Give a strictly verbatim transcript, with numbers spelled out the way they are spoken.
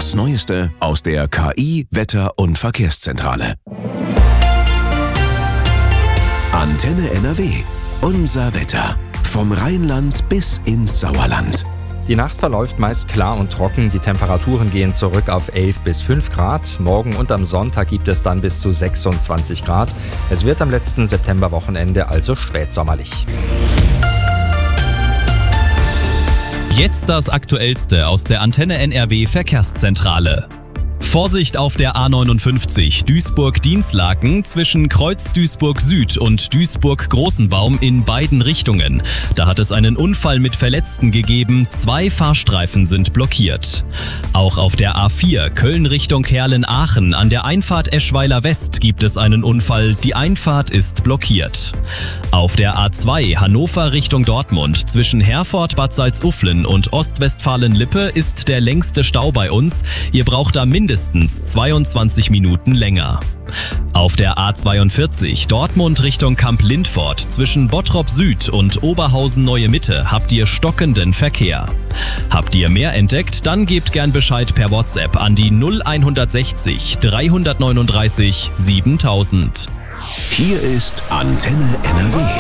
Das Neueste aus der K I-, Wetter- und Verkehrszentrale. Antenne N R W. Unser Wetter. Vom Rheinland bis ins Sauerland. Die Nacht verläuft meist klar und trocken. Die Temperaturen gehen zurück auf elf bis fünf Grad. Morgen und am Sonntag gibt es dann bis zu sechsundzwanzig Grad. Es wird am letzten Septemberwochenende also spätsommerlich. Jetzt das Aktuellste aus der Antenne N R W Verkehrszentrale. Vorsicht auf der A neunundfünfzig Duisburg-Dinslaken zwischen Kreuz Duisburg Süd und Duisburg-Großenbaum in beiden Richtungen. Da hat es einen Unfall mit Verletzten gegeben. Zwei Fahrstreifen sind blockiert. Auch auf der A vier Köln Richtung Herlen-Aachen an der Einfahrt Eschweiler West gibt es einen Unfall. Die Einfahrt ist blockiert. Auf der A zwei Hannover Richtung Dortmund zwischen Herford, Bad Salzuflen und Ostwestfalen-Lippe ist der längste Stau bei uns. Ihr braucht da mindestens zweiundzwanzig Minuten länger. Auf der A zweiundvierzig Dortmund Richtung Kamp-Lindfort zwischen Bottrop Süd und Oberhausen Neue Mitte habt ihr stockenden Verkehr. Habt ihr mehr entdeckt, dann gebt gern Bescheid per WhatsApp an die null sechzig dreihundertneununddreißig siebentausend. Hier ist Antenne N R W.